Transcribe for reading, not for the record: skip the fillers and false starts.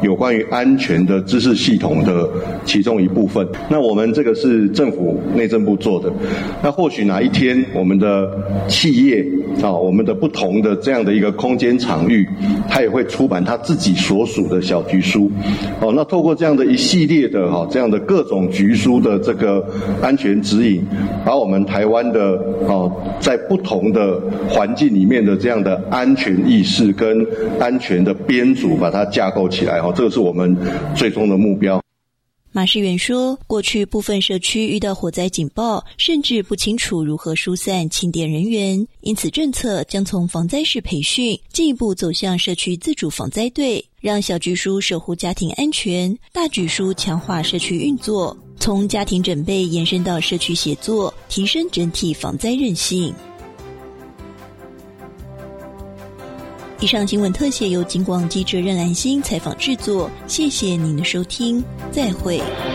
有关于安全的知识系统的其中一部分。那我们这个是政府内政部做的，那或许哪一天我们的企业我们的不同的这样的一个空间场域，它也会出版它自己所属的小局书。那透过这样的一系列的这样的各种局书的这个安全指引，把我们台湾的在不同的环境里面的这样的安全意识跟安全的编组把它架构起来，这个是我们最终的目标。 马士元说，过去部分社区遇到火灾警报，甚至不清楚如何疏散清点人员，因此政策将从防灾式培训进一步走向社区自主防灾队，让小局书守护家庭安全，大局书强化社区运作，从家庭准备延伸到社区协作，提升整体防灾韧性。以上新闻特写由警广记者任兰心采访制作，谢谢您的收听，再会。